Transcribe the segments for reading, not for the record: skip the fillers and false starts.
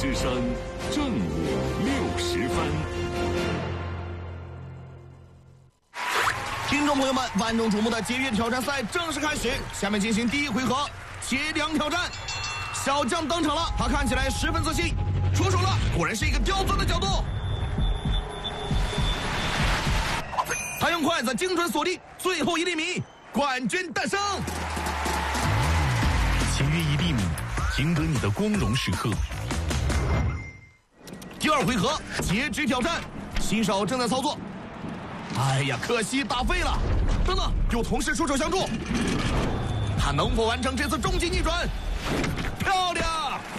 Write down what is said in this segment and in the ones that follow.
之声正午60分。 听众朋友们，万众瞩目的节约挑战赛正式开始，下面进行第一回合接粮挑战。小将登场了，他看起来十分自信，出手了，果然是一个刁钻的角度。他用筷子精准锁定最后1厘米，冠军诞生。 节约1厘米，赢得你的光荣时刻。 第二回合截肢挑战，新手正在操作。哎呀，可惜打废了。等等，有同事出手相助，他能否完成这次终极逆转？漂亮！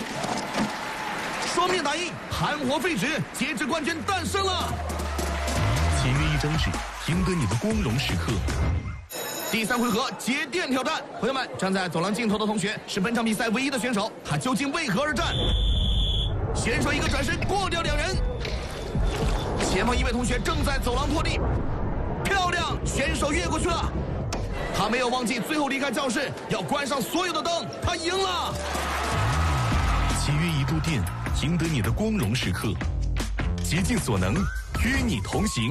双面打印，含活废纸，截肢冠军诞生了。 节约1张纸，赢得你的光荣时刻。 第3回合节电挑战，朋友们，站在走廊尽头的同学是本场比赛唯一的选手，他究竟为何而战？选手一个转身过掉2人，前方一位同学正在走廊拖地，漂亮，选手越过去了。他没有忘记最后离开教室要关上所有的灯，他赢了。 节约1度电，赢得你的光荣时刻。竭尽所能，与你同行。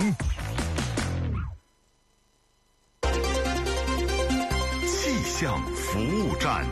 气象服务站。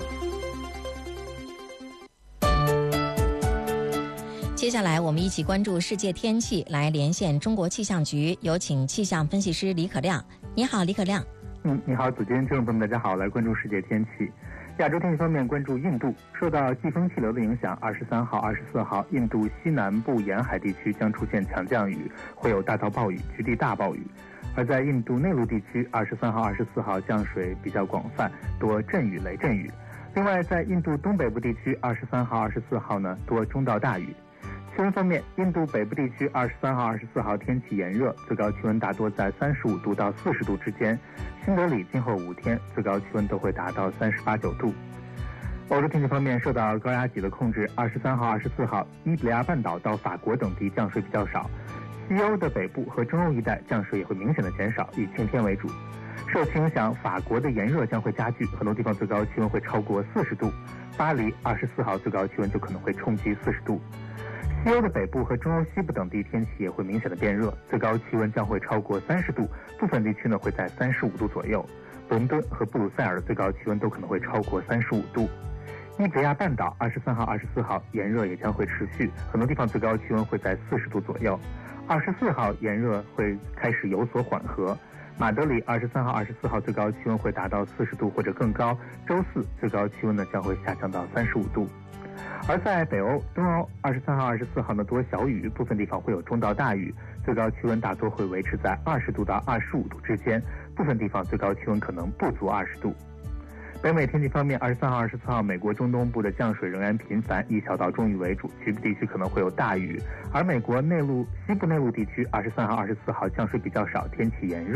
接下来我们一起关注世界天气，来连线中国气象局，有请气象分析师李可亮。你好，李可亮。 你好，主持人、听众朋友们，大家好，来关注世界天气。亚洲天气方面，关注印度，受到季风气流的影响，23号、24号，印度西南部沿海地区将出现强降雨，会有大到暴雨，局地大暴雨。而在印度内陆地区，23号、24号降水比较广泛，多阵雨、雷阵雨。另外，在印度东北部地区，23号、24号呢，多中到大雨。气温方面，印度北部地区23号、24号天气炎热，最高气温大多在35度到40度之间。新德里今后5天最高气温都会达到38、9度。欧洲天气方面，受到高压脊的控制，23号、24号，伊比利亚半岛到法国等地降水比较少，西欧的北部和中欧一带降水也会明显的减少，以晴天为主。受其影响，法国的炎热将会加剧，很多地方最高气温会超过40度。巴黎24号最高气温就可能会冲击40度。西欧的北部和中欧西部等地天气也会明显的变热，最高气温将会超过30度，部分地区呢会在35度左右。伦敦和布鲁塞尔的最高气温都可能会超过35度。伊比利亚半岛23号、24号炎热也将会持续，很多地方最高气温会在40度左右。24号炎热会开始有所缓和。马德里23号、24号最高气温会达到40度或者更高，周四最高气温呢将会下降到35度。而在北欧、东欧，23号、24号呢多小雨，部分地方会有中到大雨，最高气温大多会维持在20度到25度之间，部分地方最高气温可能不足20度。北美天气方面，23号、24号，美国中东部的降水仍然频繁，以小到中雨为主，局部地区可能会有大雨。而美国西部内陆地区，23号、24号降水比较少，天气炎热。